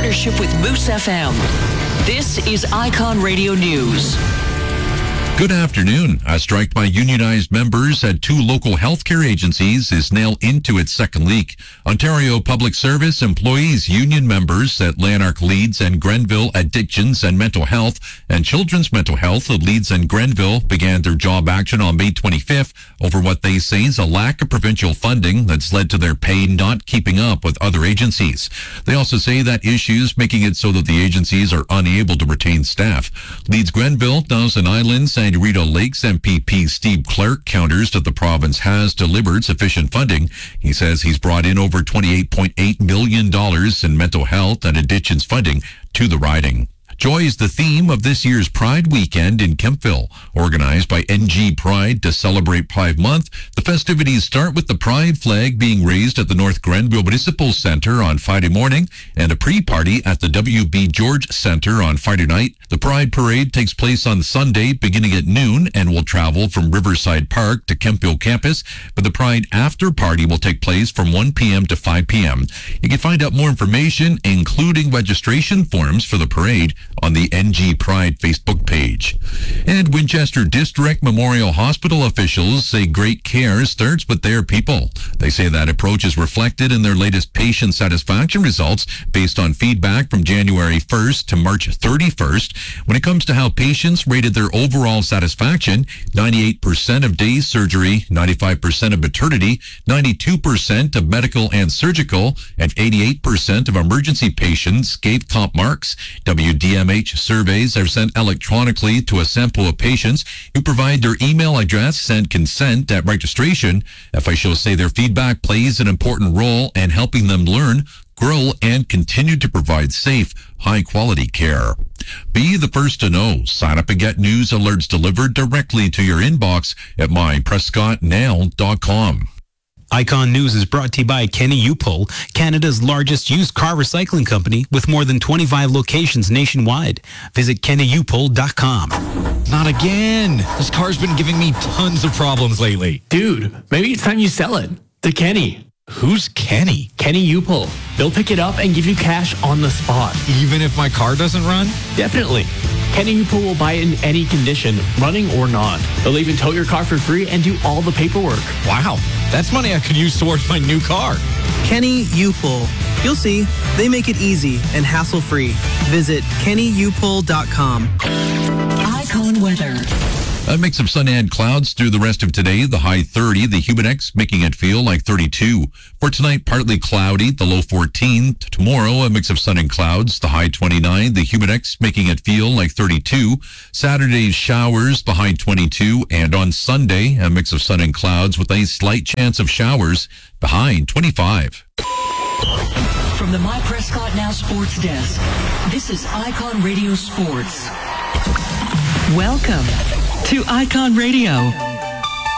partnership with Moose FM. This is Icon Radio News. Good afternoon. A strike by unionized members at two local healthcare agencies is now into its second week. Ontario Public Service Employees Union members at Lanark Leeds and Grenville Addictions and Mental Health and Children's Mental Health at Leeds and Grenville began their job action on May 25th over what they say is a lack of provincial funding that's led to their pay not keeping up with other agencies. They also say that issues making it so that the agencies are unable to retain staff. Leeds Grenville, Thousand Islands, and Rideau Lakes MPP Steve Clark counters that the province has delivered sufficient funding. He says he's brought in over $28.8 million in mental health and addictions funding to the riding. Joy is the theme of this year's Pride Weekend in Kemptville. Organized by NG Pride to celebrate Pride Month, the festivities start with the Pride flag being raised at the North Grenville Municipal Centre on Friday morning and a pre-party at the W.B. George Centre on Friday night. The Pride Parade takes place on Sunday beginning at noon and will travel from Riverside Park to Kemptville campus, but the Pride after party will take place from 1 p.m. to 5 p.m. You can find out more information, including registration forms for the parade, on the NG Pride Facebook page. And Winchester District Memorial Hospital officials say great care starts with their people. They say that approach is reflected in their latest patient satisfaction results based on feedback from January 1st to March 31st. When it comes to how patients rated their overall satisfaction, 98% of day surgery, 95% of maternity, 92% of medical and surgical, and 88% of emergency patients gave top marks. WDMH surveys are sent electronically to a sample of patients who provide their email address and consent at registration. Officials say their feedback plays an important role in helping them learn, grow, and continue to provide safe, high-quality care. Be the first to know. Sign up and get news alerts delivered directly to your inbox at myprescottnow.com. Icon News is brought to you by Kenny Upol, Canada's largest used car recycling company with more than 25 locations nationwide. Visit kennyupol.com. Not again. This car's been giving me tons of problems lately. Dude, maybe it's time you sell it to Kenny. Who's Kenny? Kenny Upol. They'll pick it up and give you cash on the spot. Even if my car doesn't run? Definitely. Kenny Upol will buy it in any condition, running or not. They'll even tow your car for free and do all the paperwork. Wow, that's money I could use towards my new car. Kenny Upol. You'll see, they make it easy and hassle-free. Visit kennyupol.com. Icon weather. A mix of sun and clouds through the rest of today. The high 30, the humid X making it feel like 32. For tonight, partly cloudy, the low 14. Tomorrow, a mix of sun and clouds, the high 29, the humid X making it feel like 32. Saturday's showers, the high 22. And on Sunday, a mix of sun and clouds with a slight chance of showers, the high 25. From the My Prescott Now Sports Desk, this is Icon Radio Sports. Welcome to Icon Radio.